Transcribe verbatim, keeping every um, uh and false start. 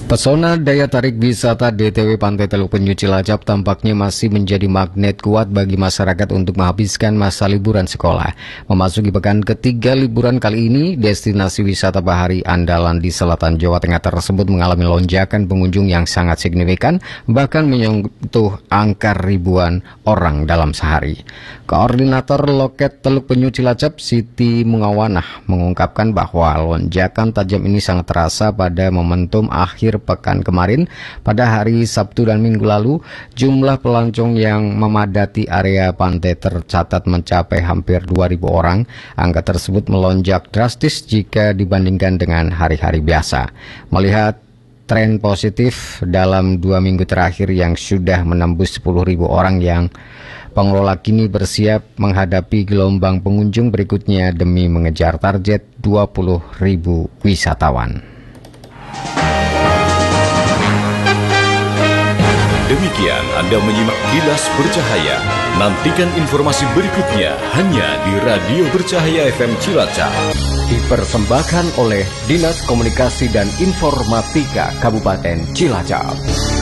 Pesona daya tarik wisata D T W Pantai Teluk Penyu Cilacap tampaknya masih menjadi magnet kuat bagi masyarakat untuk menghabiskan masa liburan sekolah. Memasuki pekan ketiga liburan kali ini, destinasi wisata bahari andalan di selatan Jawa Tengah tersebut mengalami lonjakan pengunjung yang sangat signifikan, bahkan menyentuh angka ribuan orang dalam sehari. Koordinator Loket Teluk Penyu Cilacap, Siti Mungawanah, mengungkapkan bahwa lonjakan tajam ini sangat terasa pada momentum akhir pekan kemarin. Pada hari Sabtu dan Minggu lalu, jumlah pelancong yang memadati area pantai tercatat mencapai hampir dua ribu orang. Angka tersebut melonjak drastis jika dibandingkan dengan hari-hari biasa. Melihat tren positif dalam dua minggu terakhir yang sudah menembus sepuluh ribu orang, yang pengelola kini bersiap menghadapi gelombang pengunjung berikutnya demi mengejar target dua puluh ribu wisatawan. Demikian Anda menyimak Kilas Bercahaya. Nantikan informasi berikutnya hanya di Radio Bercahaya F M Cilacap. Dipersembahkan oleh Dinas Komunikasi dan Informatika Kabupaten Cilacap.